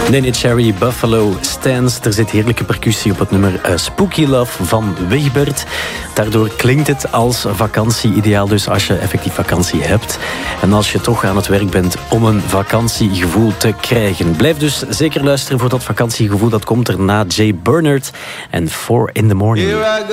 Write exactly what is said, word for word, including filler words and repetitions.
Neneh Cherry, Buffalo Stance. Er zit heerlijke percussie op het nummer uh, Spooky Love van Wigbert. Daardoor klinkt het als vakantie. Ideaal dus als je effectief vakantie hebt. En als je toch aan het werk bent om een vakantiegevoel te krijgen. Blijf dus zeker luisteren voor dat vakantiegevoel. Dat komt er na Jay Bernard en four in the morning.